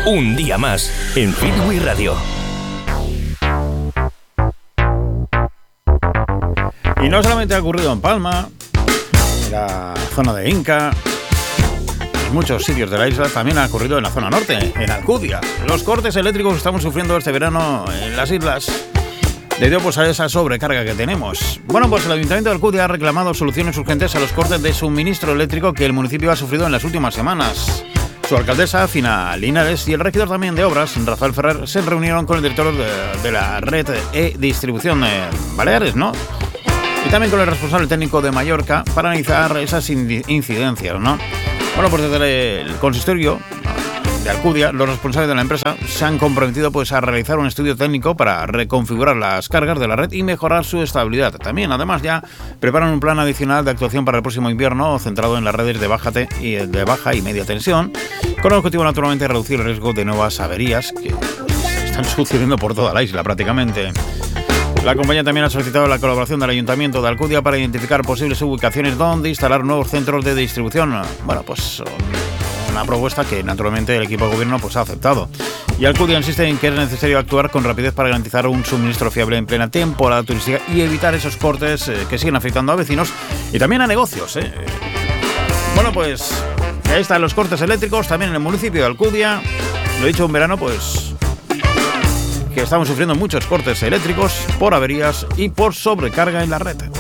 Un día más en Fitwi Radio. Y no solamente ha ocurrido en Palma, en la zona de Inca, en muchos sitios de la isla, también ha ocurrido en la zona norte, en Alcudia. Los cortes eléctricos que estamos sufriendo este verano en las islas debido pues a esa sobrecarga que tenemos. Bueno, pues el Ayuntamiento de Alcudia ha reclamado soluciones urgentes a los cortes de suministro eléctrico que el municipio ha sufrido en las últimas semanas. Su alcaldesa, Fina Linares, y el regidor también de Obras, Rafael Ferrer, se reunieron con el director de la red e-distribución Baleares, ¿no? Y también con el responsable técnico de Mallorca para analizar esas incidencias, ¿no? Bueno, pues desde el consistorio de Alcudia, los responsables de la empresa se han comprometido pues a realizar un estudio técnico para reconfigurar las cargas de la red y mejorar su estabilidad. También, además, ya preparan un plan adicional de actuación para el próximo invierno centrado en las redes de baja y media tensión, con el objetivo naturalmente de reducir el riesgo de nuevas averías que están sucediendo por toda la isla prácticamente. La compañía también ha solicitado la colaboración del Ayuntamiento de Alcudia para identificar posibles ubicaciones donde instalar nuevos centros de distribución. Bueno, pues una propuesta que naturalmente el equipo de gobierno pues ha aceptado. Y Alcudia insiste en que es necesario actuar con rapidez para garantizar un suministro fiable en plena temporada turística y evitar esos cortes que siguen afectando a vecinos y también a negocios. Bueno, pues ahí están los cortes eléctricos también en el municipio de Alcudia. Lo he dicho, un verano pues que estamos sufriendo muchos cortes eléctricos por averías y por sobrecarga en la red.